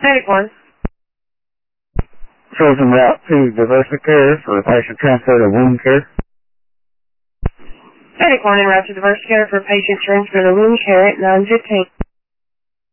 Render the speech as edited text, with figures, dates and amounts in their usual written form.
Medic 1. Chosen route to Diversicare for patient transfer to wound care. Medic 1 en route to Diversicare for patient transfer to wound care at 9:15.